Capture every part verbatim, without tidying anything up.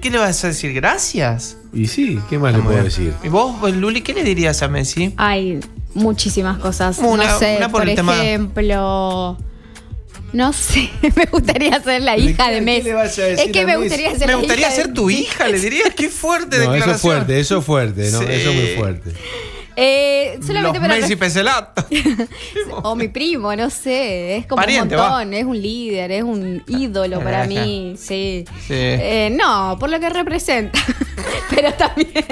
qué le vas a decir? ¿Gracias? Y sí, ¿qué más le puedo decir? ¿Y vos, Luli, qué le dirías a Messi? Hay muchísimas cosas. Una, no sé, una por por el tema. ejemplo... No sé, me gustaría ser la hija de Messi. ¿Qué le vas a decir Es que a me Messi? gustaría ser Me la gustaría hija ser de- tu hija, le dirías. Qué fuerte No, declaración. eso es fuerte, eso es fuerte, ¿no? Sí. Eso es muy fuerte. Eh, solamente Los para Messi Peselato. o mi primo, no sé, es como Pariente, un montón, es un líder, es un ídolo para mí, sí. Sí. Eh, no, por lo que representa, pero también.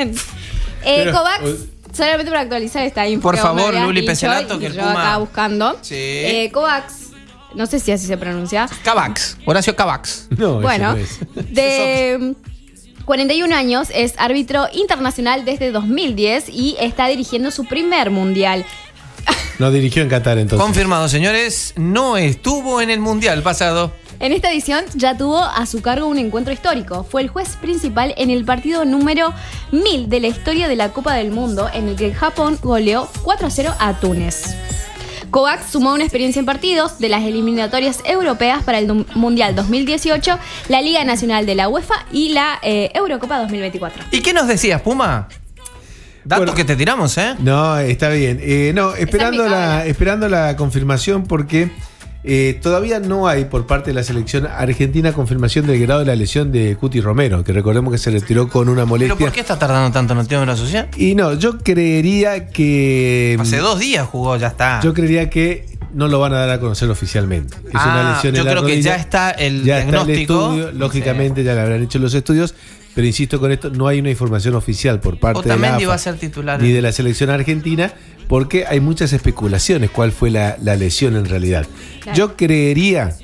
Eh, Pero, Kovacs, o- solamente para actualizar esta info. Por que vos favor, me habías Luli dicho Peselato, y que el yo Puma- acá buscando. Sí. Eh, Kovacs, no sé si así se pronuncia. Cavax, Horacio Cavax. No, Bueno, eso no es. de cuarenta y un años, es árbitro internacional desde dos mil diez y está dirigiendo su primer mundial. No dirigió en Qatar entonces. Confirmado, señores, no estuvo en el Mundial pasado. En esta edición ya tuvo a su cargo un encuentro histórico. Fue el juez principal en el partido número mil de la historia de la Copa del Mundo, en el que Japón goleó cuatro a cero a Túnez. Kovacs sumó una experiencia en partidos de las eliminatorias europeas para el du- Mundial dos mil dieciocho, la Liga Nacional de la UEFA y la eh, Eurocopa dos mil veinticuatro. ¿Y qué nos decías, Puma? Datos Bueno. que te tiramos, ¿eh? No, está bien. Eh, no, esperando mi la, cámara. esperando la confirmación porque eh, todavía no hay por parte de la selección argentina confirmación del grado de la lesión de Cuti Romero, que recordemos que se retiró con una ¿Pero molestia. por qué está tardando tanto? ¿No tiene la sociedad? Y no, yo creería que... Hace dos días jugó, ya está. Yo creería que no lo van a dar a conocer oficialmente. Es Ah, una lesión yo en la creo que rodilla. ya está el Ya está el diagnóstico. estudio, lógicamente ya le habrán hecho los estudios, pero insisto con esto, no hay una información oficial por parte de la Otamendi A F A va a ser titular. ni de la selección argentina, porque hay muchas especulaciones cuál fue la, la lesión en realidad. Claro. Yo creería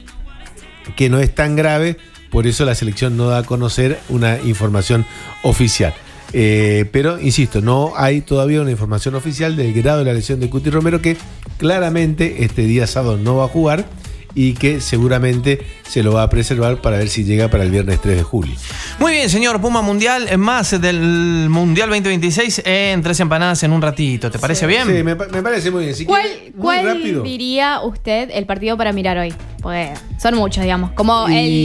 que no es tan grave, por eso la selección no da a conocer una información oficial. Eh, pero, insisto, no hay todavía una información oficial del grado de la lesión de Cuti Romero, que claramente este día sábado no va a jugar y que seguramente se lo va a preservar para ver si llega para el viernes tres de julio. Muy bien, señor Puma Mundial. Más del Mundial veinte veintiséis en Tres Empanadas en un ratito. ¿Te parece bien? Sí, me, pa- me parece muy bien. Si ¿Cuál, quiere, muy cuál rápido. diría usted el partido para mirar hoy? Porque son muchos, digamos, como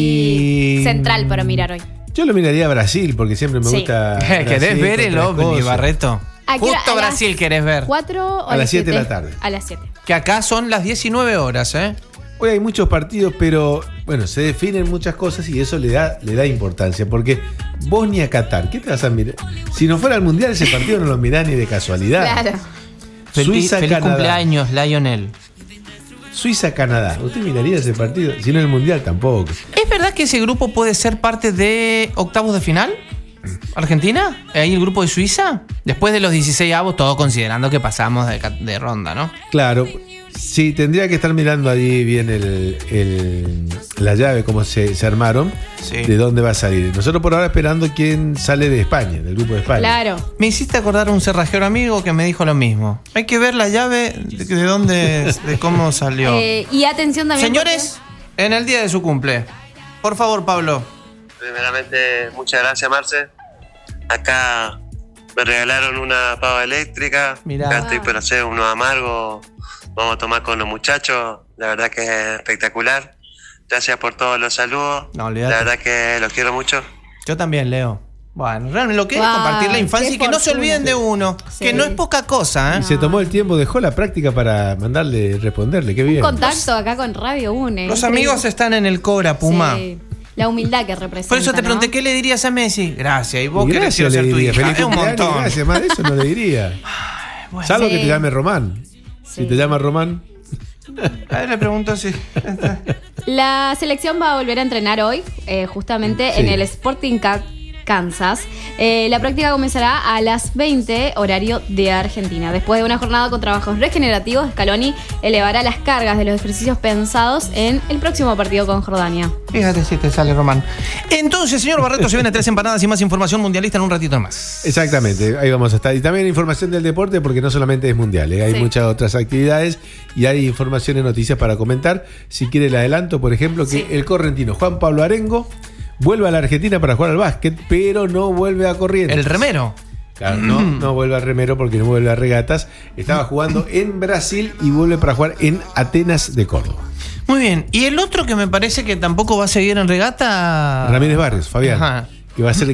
Y- el central para mirar hoy. Yo lo miraría a Brasil, porque siempre me Sí. gusta. ¿Querés Brasil ver el contra OVNI, Escocia. Barreto? ¿A qué hora? Justo ¿A las Brasil querés ver. ¿Cuatro o A las siete de la tarde. A las siete. Que acá son las diecinueve horas, ¿eh? Hoy hay muchos partidos, pero bueno, se definen muchas cosas y eso le da, le da importancia. Porque Bosnia-Qatar, ¿qué te vas a mirar? Si no fuera el Mundial, ese partido no lo mirás ni de casualidad. Claro. Feliz, Suiza, feliz Canadá. cumpleaños, Lionel. Suiza-Canadá. ¿Usted miraría ese partido? Si no el Mundial, tampoco. ¿Es verdad que ese grupo puede ser parte de octavos de final? ¿Argentina? ¿Ahí el grupo de Suiza? Después de los dieciséis avos, todo considerando que pasamos de, ca- de ronda, ¿no? Claro. Sí, tendría que estar mirando ahí bien el, el- la llave, cómo se, se armaron, Sí. de dónde va a salir. Nosotros por ahora esperando quién sale de España, del grupo de España. Claro. Me hiciste acordar a un cerrajero amigo que me dijo lo mismo. Hay que ver la llave de, de dónde, de cómo salió. Eh, y atención también. Señores, en el día de su cumple, por favor, Pablo. Primeramente, muchas gracias, Marce. Acá me regalaron una pava eléctrica. Mirá. Acá estoy por hacer unos amargos. Vamos a tomar con los muchachos. La verdad que es espectacular. Gracias por todos los saludos. No, olvídate. La verdad que los quiero mucho. Yo también, Leo. Bueno, realmente lo que es Guau, compartir la infancia qué y que no se fortuna. olviden de uno. Sí. Que no es poca cosa, ¿eh? Y se tomó el tiempo, dejó la práctica para mandarle, responderle. Qué bien. Contacto acá con Radio UNE. Los Increíble. amigos están en el Cora, Puma. Sí. La humildad que representa. Por eso te ¿no? pregunté, ¿qué le dirías a Messi? Gracias. Y vos Y querés gracias ser le tu diría. hija. Feliz Es un cumpleaños, montón. gracias, más de eso no le diría. Bueno, Salvo Sí. que te llame Román. Sí. Si te llama Román. a ver, le pregunto si... La selección va a volver a entrenar hoy, eh, justamente Sí. en el Sporting Ca- Kansas. Eh, la práctica comenzará a las veinte, horario de Argentina. Después de una jornada con trabajos regenerativos, Scaloni elevará las cargas de los ejercicios pensados en el próximo partido con Jordania. Fíjate si te sale Román. Entonces, señor Barreto, se viene Tres Empanadas y más información mundialista en un ratito más. Exactamente, ahí vamos a estar. Y también información del deporte, porque no solamente es mundial, ¿eh? hay Sí. muchas otras actividades y hay información y noticias para comentar. Si quiere, le adelanto, por ejemplo, que Sí. el correntino Juan Pablo Arengo vuelve a la Argentina para jugar al básquet, pero no vuelve a Corrientes. El remero. Claro, no, no vuelve al remero porque no vuelve a regatas. Estaba jugando en Brasil y vuelve para jugar en Atenas de Córdoba. Muy bien. Y el otro que me parece que tampoco va a seguir en regata... Ramírez Barrios, Fabián, Ajá. que va a ser